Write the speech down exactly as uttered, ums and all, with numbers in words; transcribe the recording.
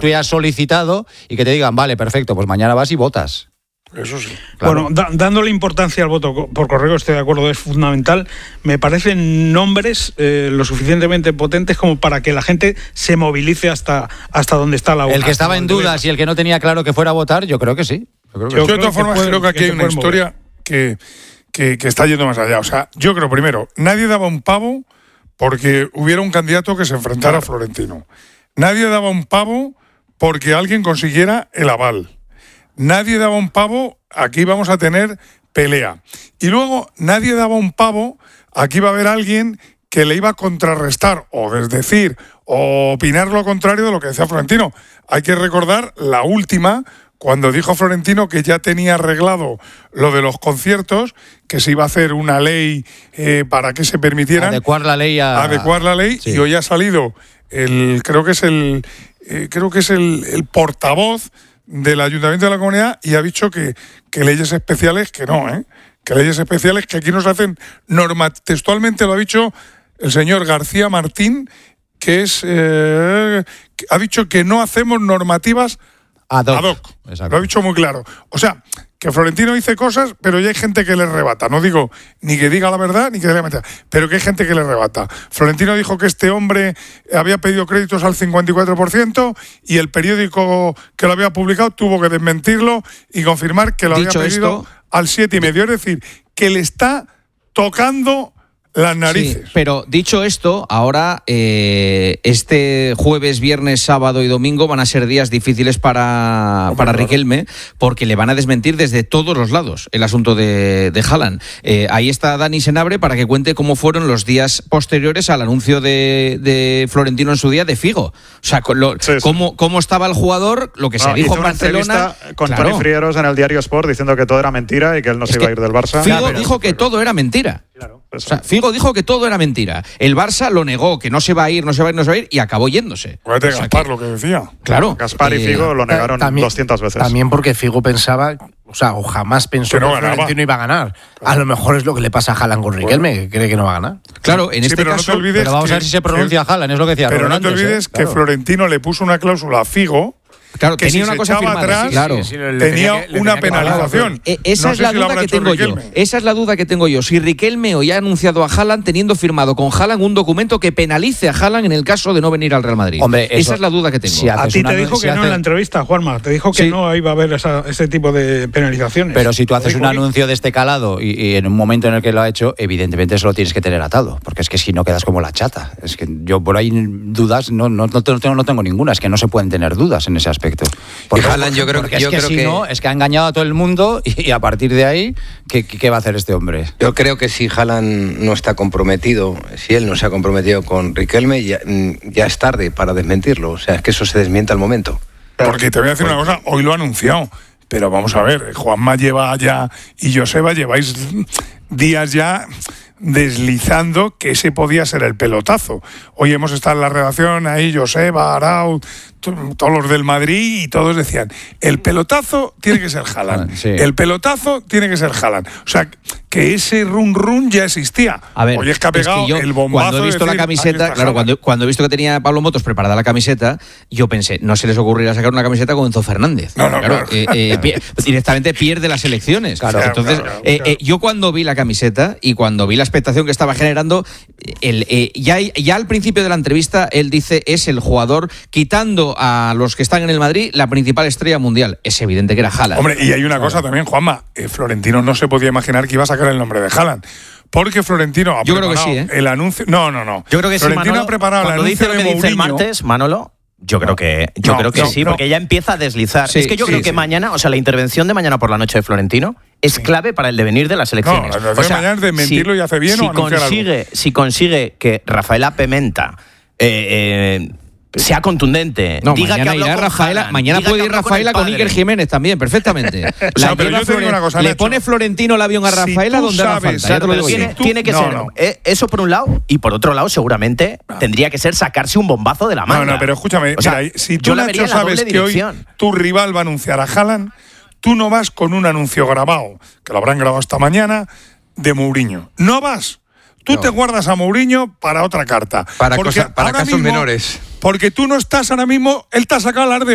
tú hayas solicitado y que te digan, vale, perfecto, pues mañana vas y votas. Eso sí. Claro. Bueno, da, dándole importancia al voto por correo, estoy de acuerdo, es fundamental. Me parecen nombres eh, lo suficientemente potentes como para que la gente se movilice hasta, hasta donde está la urna. El que estaba en dudas y el que no tenía claro que fuera a votar, yo creo que sí. Yo creo que yo, sí. de todas formas, creo que aquí hay una historia que, que, que está yendo más allá. O sea, yo creo, primero, nadie daba un pavo porque hubiera un candidato que se enfrentara a Florentino. Nadie daba un pavo porque alguien consiguiera el aval. Nadie daba un pavo, aquí vamos a tener pelea. Y luego nadie daba un pavo, aquí va a haber alguien que le iba a contrarrestar o desdecir o opinar lo contrario de lo que decía Florentino. Hay que recordar la última, cuando dijo Florentino que ya tenía arreglado lo de los conciertos, que se iba a hacer una ley eh, para que se permitieran... Adecuar la ley a... Adecuar la ley, sí. Y hoy ha salido, el creo que es el, eh, creo que es el, el portavoz del Ayuntamiento de la Comunidad y ha dicho que, que leyes especiales, que no, ¿eh? Que leyes especiales que aquí nos hacen norma, textualmente lo ha dicho el señor García Martín, que es eh, que ha dicho que no hacemos normativas ad hoc. Ad hoc. Lo ha dicho muy claro. O sea, que Florentino dice cosas, pero ya hay gente que le rebata. No digo ni que diga la verdad ni que diga la mentira, pero que hay gente que le rebata. Florentino dijo que este hombre había pedido créditos al cincuenta y cuatro por ciento y el periódico que lo había publicado tuvo que desmentirlo y confirmar que lo Dicho había pedido esto, al siete y medio. Es decir, que le está tocando las narices. Sí, pero dicho esto, ahora eh, este jueves, viernes, sábado y domingo van a ser días difíciles para, oh, para claro. Riquelme, porque le van a desmentir desde todos los lados el asunto de, de Haaland. Eh, ahí está Dani Senabre para que cuente cómo fueron los días posteriores al anuncio de, de Florentino en su día de Figo. O sea, lo, sí, sí. Cómo, cómo estaba el jugador, lo que se no, dijo en Barcelona. Con claro. Toni Frieros en el Diario Sport diciendo que todo era mentira y que él no es se iba a ir del Barça. Figo claro, dijo que todo era mentira. Claro, o sea, Figo dijo que todo era mentira. El Barça lo negó, que no se va a ir, no se va a ir, no se va a ir, y acabó yéndose. Acuérdate, o sea, Gaspar, que, lo que decía. Claro. Gaspar y Figo eh, lo negaron también, doscientas veces. También porque Figo pensaba, o sea, o jamás pensó que, no que Florentino iba a ganar. Claro. A lo mejor es lo que le pasa a Haaland con Riquelme, bueno. que cree que no va a ganar. Claro, en sí, este pero caso... No te olvides pero vamos que, a ver si se pronuncia que, Haaland, es lo que decía Pero Ronaldo, no te olvides ¿eh? que claro. Florentino le puso una cláusula a Figo. Claro, que tenía si una cosa firmada, atrás, sí, claro. Sí, sí, tenía, tenía que, una penalización. Eh, esa no es la si duda que tengo Riquelme. yo. Esa es la duda que tengo yo. Si Riquelme hoy ha anunciado a Haaland teniendo firmado con Haaland un documento que penalice a Haaland en el caso de no venir al Real Madrid. Hombre, eso, esa es la duda que tengo. Si a ti te dijo si que hace... no en la entrevista, Juanma. Te dijo que sí. no iba a haber esa, ese tipo de penalizaciones. Pero si tú haces un anuncio de este calado y, y en un momento en el que lo ha hecho, evidentemente eso lo tienes que tener atado. Porque es que si no quedas como la chata. Es que yo por ahí dudas, no, no, no, tengo, no tengo ninguna. Es que no se pueden tener dudas en ese aspecto. Porque, y Haaland, yo creo que es que si que... no, es que ha engañado a todo el mundo y, y a partir de ahí, ¿qué, ¿qué va a hacer este hombre? Yo creo que si Haaland no está comprometido, si él no se ha comprometido con Riquelme, ya, ya es tarde para desmentirlo. O sea, es que eso se desmiente al momento. Porque te voy a decir una cosa, hoy lo ha anunciado, pero vamos a ver, Juanma lleva ya y Joseba lleváis días ya deslizando que ese podía ser el pelotazo. Hoy hemos estado en la redacción, ahí Joseba, Arau, todos los del Madrid y todos decían, el pelotazo tiene que ser Haaland, sí. el pelotazo tiene que ser Haaland. O sea, que ese run run ya existía. A ver, hoy es que ha pegado es que yo, el bombazo. Cuando he visto decir, la camiseta, claro, cuando, cuando he visto que tenía Pablo Motos preparada la camiseta, yo pensé, no se les ocurrirá sacar una camiseta con Enzo Fernández. No, no, claro. claro. Eh, eh, pi- directamente pierde las elecciones. Claro, Entonces, claro, claro, eh, claro. Eh, yo cuando vi la camiseta y cuando vi la expectación que estaba generando, el, eh, ya, ya al principio de la entrevista él dice es el jugador, quitando a los que están en el Madrid, la principal estrella mundial. Es evidente que era Haaland. Hombre, y hay una cosa también, Juanma, eh, Florentino no se podía imaginar que iba a sacar el nombre de Haaland. Porque Florentino ha Yo preparado creo que sí, ¿eh? el anuncio. No, no, no. Yo creo que Florentino sí, Manolo, ha preparado el cuando anuncio dice lo que de dice el Mourinho. martes, Manolo, yo creo que yo no, creo que no, sí, no. porque ya empieza a deslizar. Sí, es que yo sí, creo que sí. mañana, o sea, la intervención de mañana por la noche de Florentino es sí. clave para el devenir de las elecciones. No, la intervención o sea, de mañana es de mentirlo si, y hace bien si o anunciar consigue, algo. Si consigue que Rafaela Pimenta eh, eh, sea contundente, no, diga mañana que irá Rafaela, Haaland, mañana diga puede que ir habló con Rafaela el con, padre. Iker Jiménez también, perfectamente. La no, pero yo te digo una cosa, le Nacho. pone Florentino el avión a Rafaela Si donde haga sabes, falta. Ya te lo digo tiene, yo. tú, tiene que no, ser no. eh, eso por un lado, y por otro lado seguramente no. tendría que ser sacarse un bombazo de la manga. No, no, pero escúchame, o sea, mira, si yo tú, la vería Nacho, en la sabes doble que hoy dirección. tu rival va a anunciar a Haaland, tú no vas con un anuncio grabado, que lo habrán grabado esta mañana, de Mourinho. No vas. Tú no. te guardas a Mourinho para otra carta. Para, cosa, para casos mismo, menores. Porque tú no estás ahora mismo, él te ha sacado alarde